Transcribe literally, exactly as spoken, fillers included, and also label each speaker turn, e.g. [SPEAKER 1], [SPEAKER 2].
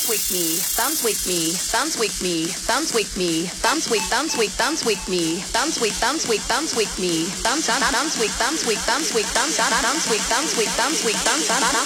[SPEAKER 1] dance with me, dance with me, dance with me, dance with me, dance with, dance with, dance with me, dance with, dance with, dance with me, dance, dance with, dance with, dance with, dance, dance with, dance with, dance with, dance, dance with, dance, dance